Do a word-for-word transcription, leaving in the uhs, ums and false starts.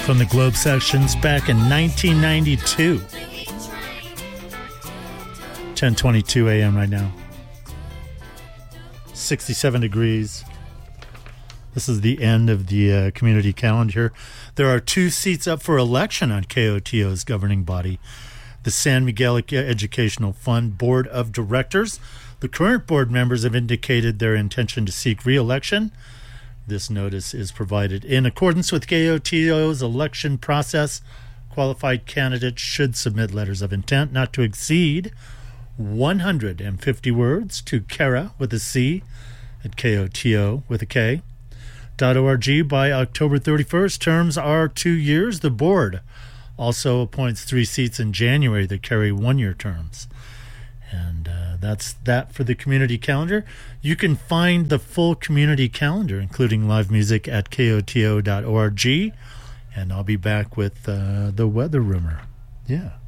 from the Globe Sessions back in nineteen ninety-two. ten twenty-two a.m. right now. sixty-seven degrees. This is the end of the uh, community calendar. There are two seats up for election on K O T O's governing body, the San Miguel Educational Fund Board of Directors. The current board members have indicated their intention to seek re-election. This notice is provided in accordance with K O T O's election process. Qualified candidates should submit letters of intent not to exceed one hundred fifty words to Kara with a C at K O T O with a K. .org by October thirty-first. Terms are two years. The board also appoints three seats in January that carry one-year terms. And uh, that's that for the community calendar. You can find the full community calendar, including live music, at K O T O dot org. And I'll be back with uh, the weather rumor. Yeah.